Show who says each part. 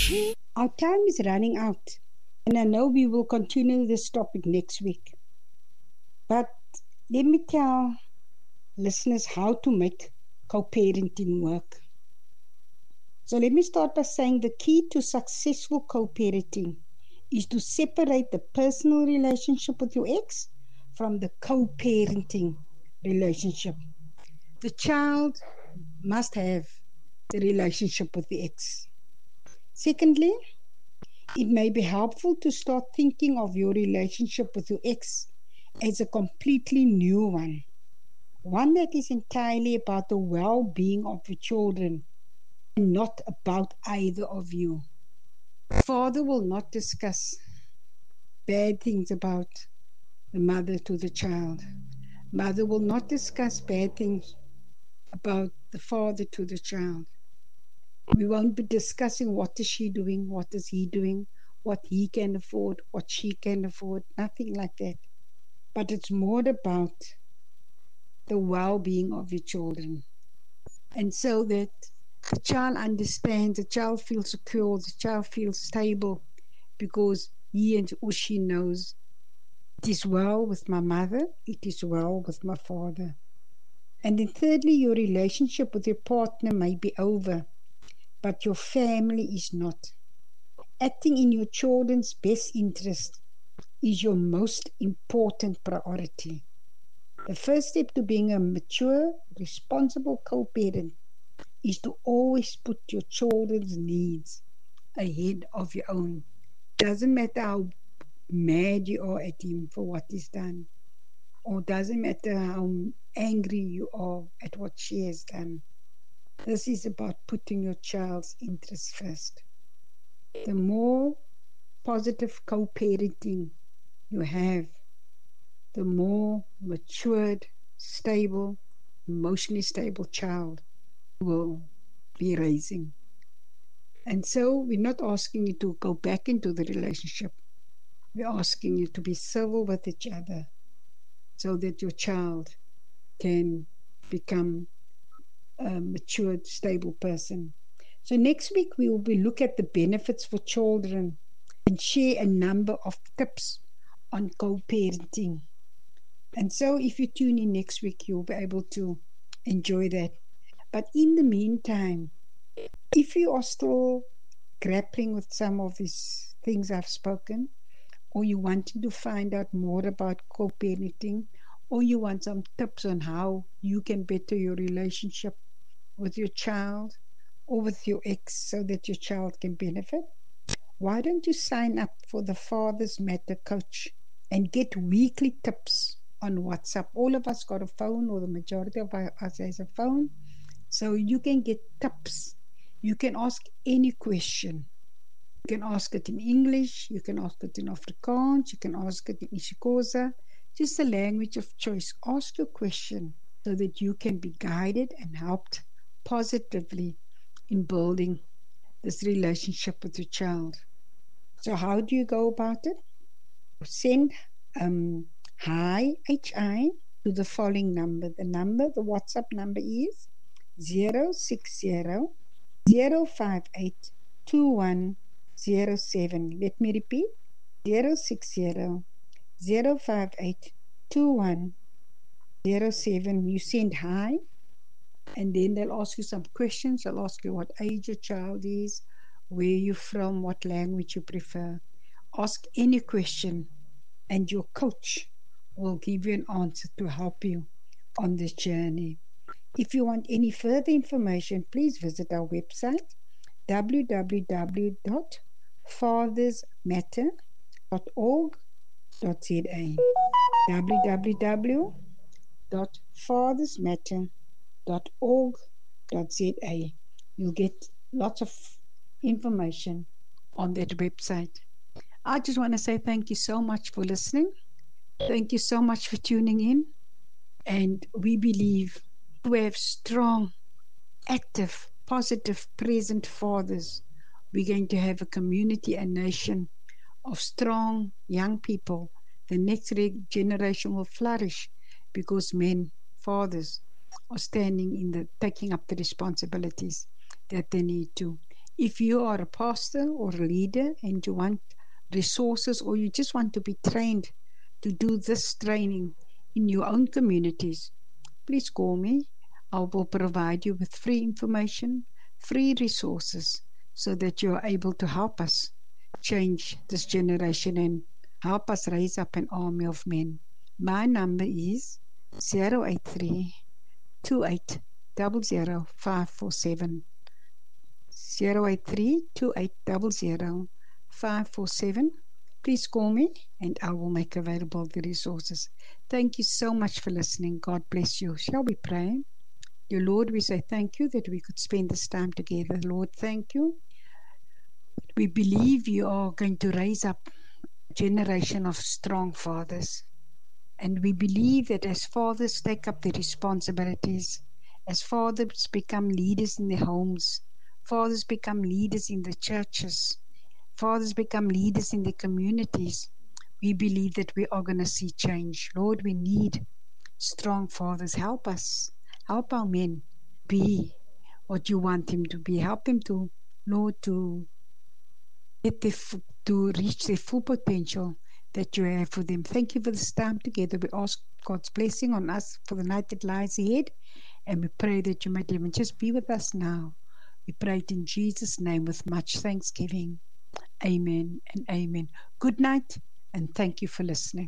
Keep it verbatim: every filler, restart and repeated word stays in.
Speaker 1: Our time is running out, and I know we will continue this topic next week. But let me tell listeners how to make co-parenting work. So let me start by saying the key to successful co-parenting is to separate the personal relationship with your ex from the co-parenting relationship. The child must have the relationship with the ex. Secondly, it may be helpful to start thinking of your relationship with your ex as a completely new one. One that is entirely about the well-being of your children and not about either of you. Father will not discuss bad things about the mother to the child. Mother will not discuss bad things about the father to the child. We won't be discussing what is she doing, what is he doing, what he can afford, what she can afford, nothing like that. But it's more about the well-being of your children. And so that the child understands, the child feels secure, the child feels stable, because he and or she knows it is well with my mother, it is well with my father. And then thirdly, your relationship with your partner may be over, but your family is not. Acting in your children's best interest is your most important priority. The first step to being a mature, responsible co-parent is to always put your children's needs ahead of your own. Doesn't matter how mad you are at him for what he's done, or doesn't matter how angry you are at what she has done. This is about putting your child's interests first. The more positive co-parenting you have, the more matured, stable, emotionally stable child you will be raising. And so we're not asking you to go back into the relationship. We're asking you to be civil with each other so that your child can become a matured, stable person. So next week we will be look at the benefits for children and share a number of tips on co-parenting. And so if you tune in next week, you'll be able to enjoy that. But in the meantime, if you are still grappling with some of these things I've spoken, or you wanting to find out more about co-parenting, or you want some tips on how you can better your relationship with your child or with your ex so that your child can benefit, why don't you sign up for the Fathers Matter Coach and get weekly tips on WhatsApp? All of us got a phone, or the majority of us has a phone, so you can get tips. You can ask any question. You can ask it in English, you can ask it in Afrikaans, you can ask it in isiXhosa, just the language of choice. Ask your question so that you can be guided and helped positively in building this relationship with your child. So how do you go about it? Send um, hi, H I, to the following number. The number, the WhatsApp number is zero six zero, zero five eight, two one zero seven. Let me repeat, zero six zero, zero five eight, two one zero seven. You send hi, and then they'll ask you some questions. They'll ask you what age your child is, where you're from, what language you prefer. Ask any question, and your coach will give you an answer to help you on this journey. If you want any further information, please visit our website, w w w dot fathers matter dot org dot z a. w w w dot fathers matter dot org dot z a. You'll get lots of information on that website. I just want to say thank you so much for listening. Thank you so much for tuning in. And we believe we have strong, active, positive, present fathers. We're going to have a community, a nation of strong young people. The next generation will flourish because men, fathers, are standing in the taking up the responsibilities that they need to. If you are a pastor or a leader and you want resources, or you just want to be trained to do this training in your own communities, please call me. I will provide you with free information, free resources, so that you are able to help us change this generation and help us raise up an army of men. My number is zero eight three, two eight zero zero, five four seven. zero eight three, two eight zero zero, five four seven. Please call me and I will make available the resources. Thank you so much for listening. God bless you. Shall we pray? Dear Lord, we say thank you that we could spend this time together. Lord, thank you. We believe you are going to raise up a generation of strong fathers. And we believe that as fathers take up the responsibilities, as fathers become leaders in their homes, fathers become leaders in the churches, fathers become leaders in the communities, we believe that we are going to see change. Lord, we need strong fathers. Help us. Help our men be what you want them to be. Help them to, Lord, to get their, to reach their full potential that you have for them. Thank you for this time together. We ask God's blessing on us for the night that lies ahead. And we pray that you might even just be with us now. We pray it in Jesus' name with much thanksgiving. Amen and amen. Good night, and thank you for listening.